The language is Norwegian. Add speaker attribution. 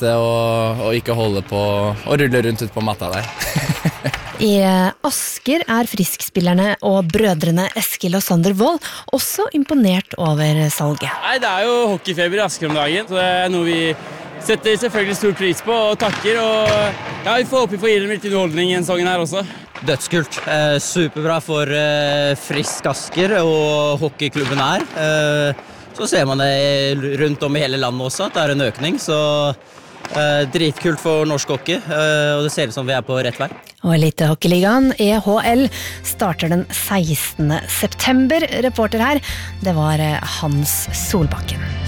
Speaker 1: sitte og ikke holde på og rulle rundt ut på matta der.
Speaker 2: I Asker friskspillerne og brødrene Eskil og Sander Wold også imponert over salget.
Speaker 3: Nei, det jo hockeyfeber I Asker om dagen, så det noe vi setter selvfølgelig stor pris på og takker. Og ja, vi får håpe vi får gi dem litt underholdning I en sangen her også.
Speaker 4: Dødskult. Superbra for Frisk Asker og hockeyklubben her. Så ser man det rundt om I hele landet også, at det en økning, så dritkult for norsk hockey, og det ser ut som vi på rett vei.
Speaker 2: Og Elitehockeyligaen, EHL, starter den 16. september. Reporter her, det var Hans Solbakken.